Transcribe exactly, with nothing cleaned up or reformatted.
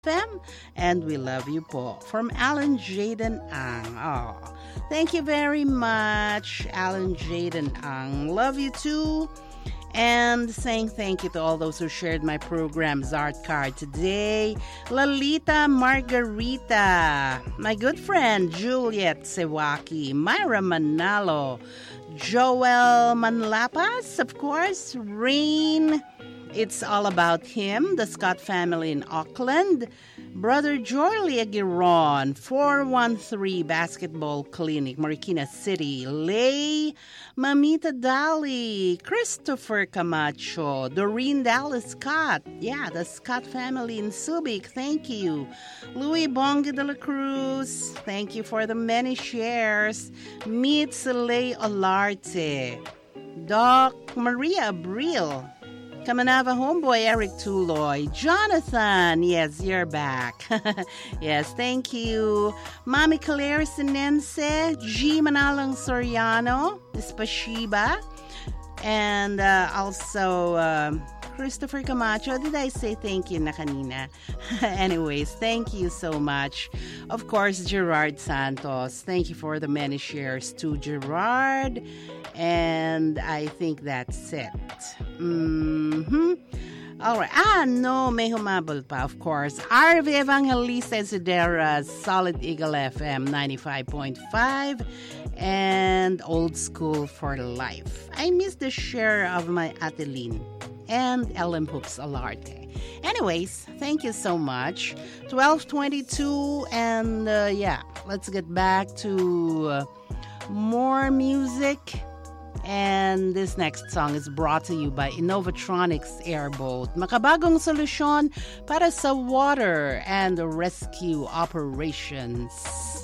M. And we love you po. From Alan Jaden Ang. Oh, thank you very much, Alan Jaden Ang. Love you too. And saying thank you to all those who shared my program's art card today. Lalita Margarita, my good friend Juliet Sewaki, Myra Manalo, Joel Manlapas, of course, Rain. It's all about him, the Scott family in Auckland. Brother Jorly Aguiron, four one three Basketball Clinic, Marikina City. Lay, Mamita Dali, Christopher Camacho, Doreen Dallas Scott. Yeah, the Scott family in Subic. Thank you. Louis Bonga de la Cruz. Thank you for the many shares. Meet Soleil Olarte. Doc Maria Abril. Kamanava homeboy Eric Tuloy. Jonathan, yes, you're back. Yes, thank you. Mami Claire Sinense, G. Manalang Soriano, Espashiba, and uh, also um, Christopher Camacho. Did I say thank you na kanina? Anyways, thank you so much. Of course, Gerard Santos. Thank you for the many shares to Gerard. And I think that's it. Mm-hmm. All right. Ah, no, may humabol pa, of course. R V Evangelista Isidera, Solid Eagle F M ninety-five point five, and Old School for Life. I miss the share of my Ateline and Ellen Hooks Alarte. Anyways, thank you so much. twelve twenty-two, and uh, yeah, let's get back to uh, more music. And this next song is brought to you by Innovatronics Airboat. Makabagong solusyon para sa water and rescue operations.